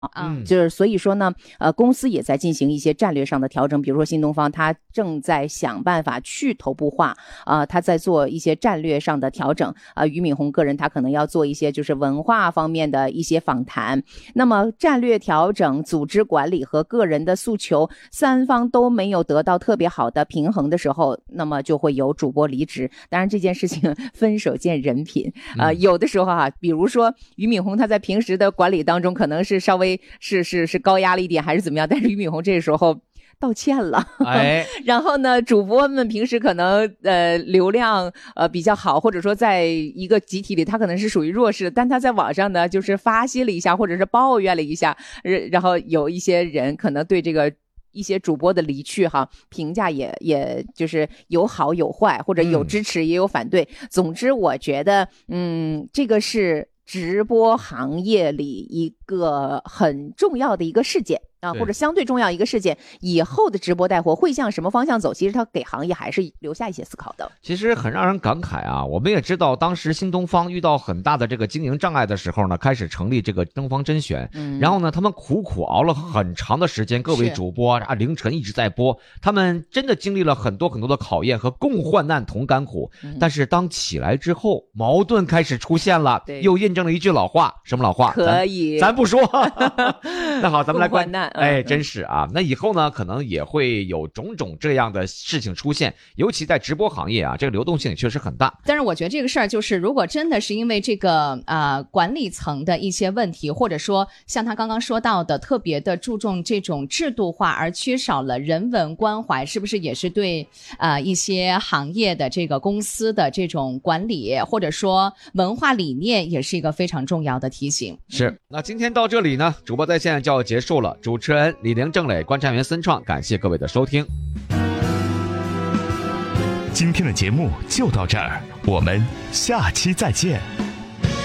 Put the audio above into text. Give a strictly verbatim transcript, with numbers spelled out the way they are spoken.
嗯，就是所以说呢，呃，公司也在进行一些战略上的调整，比如说新东方，它正在想办法去头部化，啊、呃，它在做一些战略上的调整，啊、呃，俞敏洪个人他可能要做一些就是文化方面的一些访谈，那么战略调整、组织管理和个人的诉求三方都没有得到特别好的平衡的时候，那么就会有主播离职。当然这件事情分手见人品，呃，有的时候哈、啊，比如说俞敏洪他在平时的管理当中可能是稍微是是是高压了一点还是怎么样，但是俞敏洪这时候道歉了，哎，然后呢，主播们平时可能呃流量呃比较好，或者说在一个集体里他可能是属于弱势，但他在网上呢就是发泄了一下，或者是抱怨了一下，然后有一些人可能对这个一些主播的离去哈，评价也也就是有好有坏，或者有支持也有反对。嗯、总之，我觉得，嗯，这个是直播行业里一个很重要的一个事件。啊，或者相对重要一个事件，以后的直播带货会向什么方向走？其实它给行业还是留下一些思考的。 其实很让人感慨啊！我们也知道，当时新东方遇到很大的这个经营障碍的时候呢，开始成立这个东方甄选，嗯、然后呢，他们苦苦熬了很长的时间，各位主播啊，凌晨一直在播，他们真的经历了很多很多的考验和共患难同甘苦。嗯、但是当起来之后，矛盾开始出现了，又印证了一句老话，什么老话？ 可以， 咱, 咱不说。那好，咱们来关难。 哎，真是啊！那以后呢，可能也会有种种这样的事情出现，尤其在直播行业啊，这个流动性也确实很大。 但是我觉得这个事儿就是，如果真的是因为这个呃管理层的一些问题，或者说像他刚刚说到的，特别的注重这种制度化，而缺少了人文关怀，是不是也是对呃一些行业的这个公司的这种管理或者说文化理念，也是一个非常重要的提醒？ 是。那今天到这里呢，主播在线就要结束了。主持人李玲、郑磊，观察员森创，感谢各位的收听。 今天的节目就到这儿，我们下期再见。